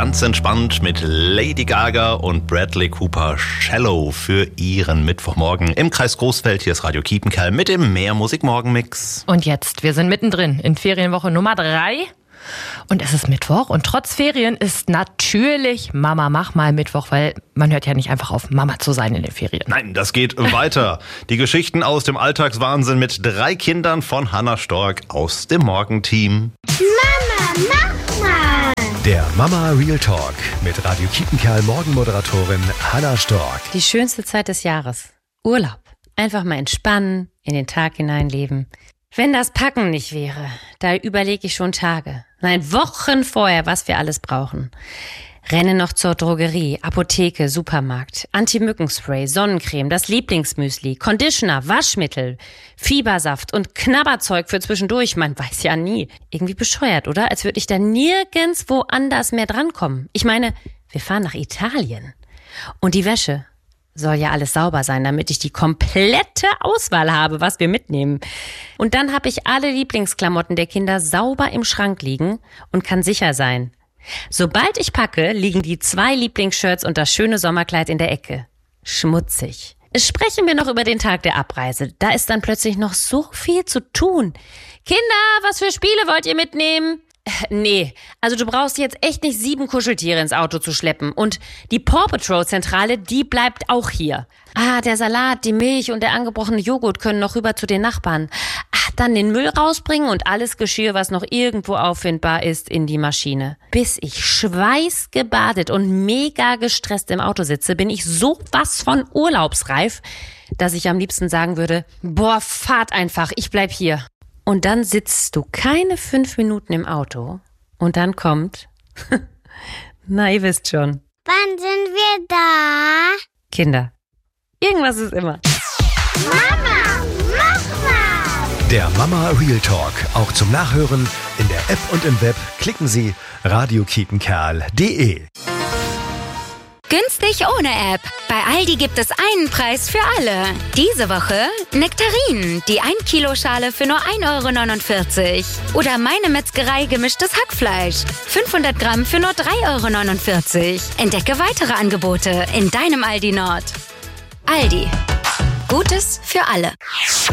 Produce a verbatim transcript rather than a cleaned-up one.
ganz entspannt mit Lady Gaga und Bradley Cooper Shallow für Ihren Mittwochmorgen im Kreis Großfeld. Hier ist Radio Kiepenkerl mit dem Mehr Musik Morgenmix. Und jetzt, wir sind mittendrin in Ferienwoche Nummer drei. Und es ist Mittwoch und trotz Ferien ist natürlich Mama mach mal Mittwoch, weil man hört ja nicht einfach auf, Mama zu sein in den Ferien. Nein, das geht weiter. Die Geschichten aus dem Alltagswahnsinn mit drei Kindern von Hannah Stork aus dem Morgenteam. Mama mach mal! Der Mama Real Talk mit Radio Kiepenkerl Morgenmoderatorin Hannah Stork. Die schönste Zeit des Jahres. Urlaub. Einfach mal entspannen, in den Tag hineinleben. Wenn das Packen nicht wäre, da überlege ich schon Tage, nein, Wochen vorher, was wir alles brauchen. Renne noch zur Drogerie, Apotheke, Supermarkt, Anti-Mückenspray, Sonnencreme, das Lieblingsmüsli, Conditioner, Waschmittel, Fiebersaft und Knabberzeug für zwischendurch. Man weiß ja nie. Irgendwie bescheuert, oder? Als würde ich da nirgendwo anders mehr drankommen. Ich meine, wir fahren nach Italien. Und die Wäsche soll ja alles sauber sein, damit ich die komplette Auswahl habe, was wir mitnehmen. Und dann habe ich alle Lieblingsklamotten der Kinder sauber im Schrank liegen und kann sicher sein. Sobald ich packe, liegen die zwei Lieblingsshirts und das schöne Sommerkleid in der Ecke. Schmutzig. Sprechen wir noch über den Tag der Abreise. Da ist dann plötzlich noch so viel zu tun. Kinder, was für Spiele wollt ihr mitnehmen? Nee, also du brauchst jetzt echt nicht sieben Kuscheltiere ins Auto zu schleppen. Und die Paw Patrol Zentrale, die bleibt auch hier. Ah, der Salat, die Milch und der angebrochene Joghurt können noch rüber zu den Nachbarn. Ach, dann den Müll rausbringen und alles Geschirr, was noch irgendwo auffindbar ist, in die Maschine. Bis ich schweißgebadet und mega gestresst im Auto sitze, bin ich sowas von urlaubsreif, dass ich am liebsten sagen würde, boah, fahrt einfach, ich bleib hier. Und dann sitzt du keine fünf Minuten im Auto und dann kommt, na, ihr wisst schon. Wann sind wir da? Kinder. Irgendwas ist immer. Mama, mach mal! Der Mama Real Talk, auch zum Nachhören in der App und im Web. Klicken Sie radio kiepenkerl punkt de. Günstig ohne App. Bei Aldi gibt es einen Preis für alle. Diese Woche Nektarinen, die ein Kilo Schale für nur ein Euro neunundvierzig. Oder Meine Metzgerei gemischtes Hackfleisch. fünfhundert Gramm für nur drei Euro neunundvierzig. Entdecke weitere Angebote in deinem Aldi Nord. Aldi. Gutes für alle.